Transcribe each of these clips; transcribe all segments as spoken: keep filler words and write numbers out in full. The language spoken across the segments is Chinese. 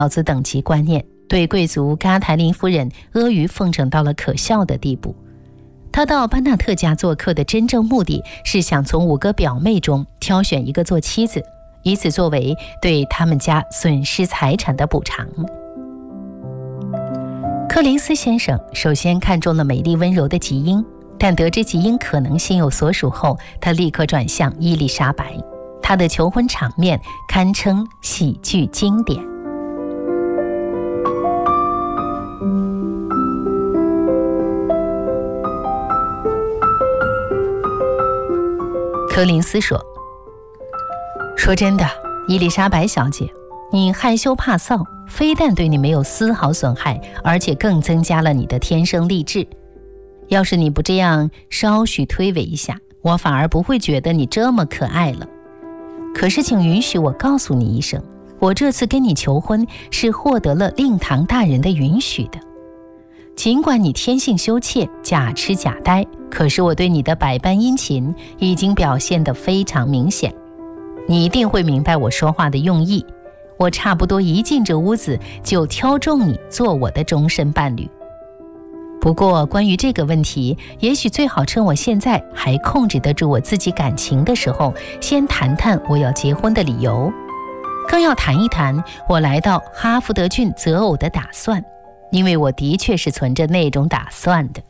老子等级观念，对贵族嘎台林夫人阿谀奉承到了可笑的地步。他到班纳特家做客的真正目的是想从五个表妹中挑选一个做妻子，以此作为对他们家损失财产的补偿。柯林斯先生首先看中了美丽温柔的吉英，但得知吉英可能心有所属后，他立刻转向伊丽莎白。他的求婚场面堪称喜剧经典。柯林斯说：“说真的，伊丽莎白小姐，你害羞怕臊，非但对你没有丝毫损害，而且更增加了你的天生丽质。要是你不这样稍许推诿一下，我反而不会觉得你这么可爱了。可是请允许我告诉你一声，我这次跟你求婚是获得了令堂大人的允许的。尽管你天性羞怯，假痴假呆，可是我对你的百般殷勤已经表现得非常明显。你一定会明白我说话的用意。我差不多一进这屋子就挑中你做我的终身伴侣。不过关于这个问题，也许最好趁我现在还控制得住我自己感情的时候，先谈谈我要结婚的理由，更要谈一谈我来到哈福德郡择偶的打算，因为我的确是存着那种打算的。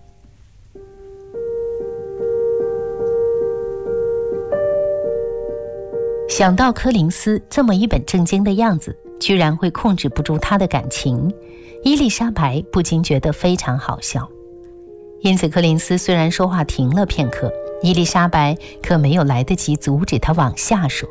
想到柯林斯这么一本正经的样子，居然会控制不住他的感情，伊丽莎白不禁觉得非常好笑。因此柯林斯虽然说话停了片刻，伊丽莎白可没有来得及阻止他往下说。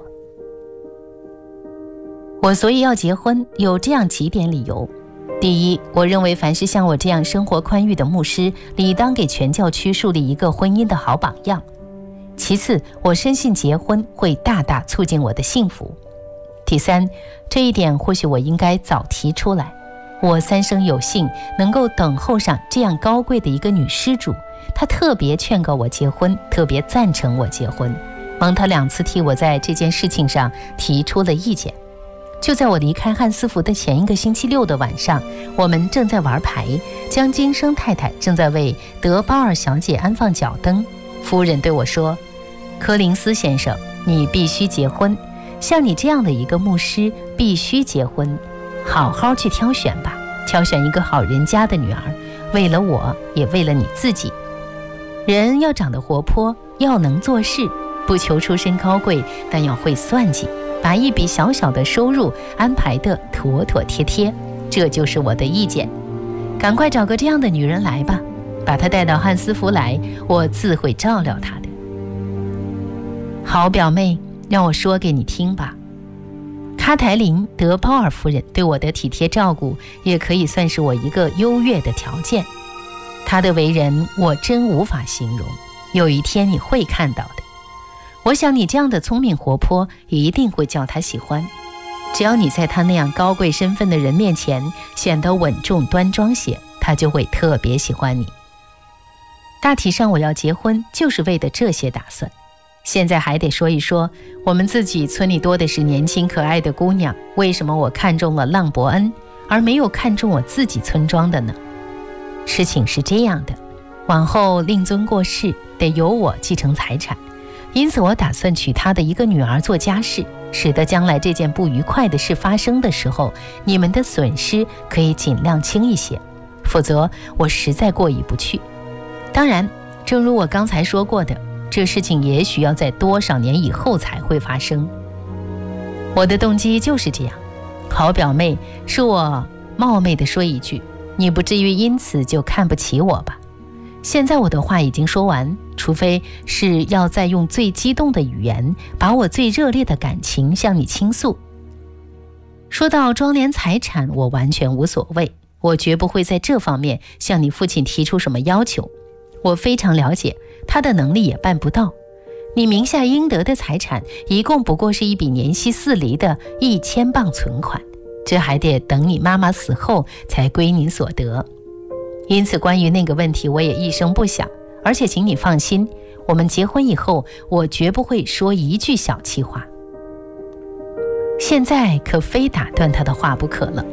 我所以要结婚有这样几点理由。第一，我认为凡是像我这样生活宽裕的牧师，理当给全教区树立一个婚姻的好榜样。其次，我深信结婚会大大促进我的幸福。第三，这一点或许我应该早提出来。我三生有幸能够等候上这样高贵的一个女施主，她特别劝告我结婚，特别赞成我结婚，蒙她两次替我在这件事情上提出了意见。就在我离开汉斯福的前一个星期六的晚上，我们正在玩牌，江金生太太正在为德鲍尔小姐安放脚灯。夫人对我说：“柯林斯先生，你必须结婚，像你这样的一个牧师必须结婚，好好去挑选吧，挑选一个好人家的女儿，为了我，也为了你自己。人要长得活泼，要能做事，不求出身高贵，但要会算计，把一笔小小的收入安排得妥妥帖帖，这就是我的意见。赶快找个这样的女人来吧，把她带到汉斯福来，我自会照料她的。好表妹，让我说给你听吧。卡台琳·德鲍尔夫人对我的体贴照顾，也可以算是我一个优越的条件。她的为人我真无法形容，有一天你会看到的。我想你这样的聪明活泼，一定会叫她喜欢。只要你在她那样高贵身份的人面前显得稳重端庄些，她就会特别喜欢你。大体上我要结婚就是为的这些打算。现在还得说一说，我们自己村里多的是年轻可爱的姑娘，为什么我看中了浪伯恩，而没有看中我自己村庄的呢？事情是这样的，往后令尊过世，得由我继承财产，因此我打算娶他的一个女儿做家事，使得将来这件不愉快的事发生的时候，你们的损失可以尽量轻一些，否则我实在过意不去。当然，正如我刚才说过的，这事情也许要在多少年以后才会发生。我的动机就是这样。好表妹，恕我冒昧地说一句，你不至于因此就看不起我吧？现在我的话已经说完，除非是要再用最激动的语言，把我最热烈的感情向你倾诉。说到庄园财产，我完全无所谓，我绝不会在这方面向你父亲提出什么要求。我非常了解，他的能力也办不到。你名下应得的财产，一共不过是一笔年息四厘的一千磅存款，这还得等你妈妈死后才归你所得。因此关于那个问题我也一声不响，而且请你放心，我们结婚以后，我绝不会说一句小气话。现在可非打断他的话不可了，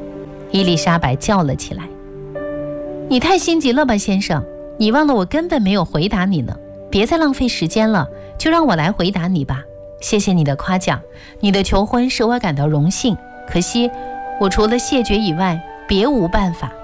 伊丽莎白叫了起来。你太心急了吧，先生，你忘了我根本没有回答你呢。别再浪费时间了，就让我来回答你吧。谢谢你的夸奖，你的求婚使我感到荣幸，可惜我除了谢绝以外别无办法。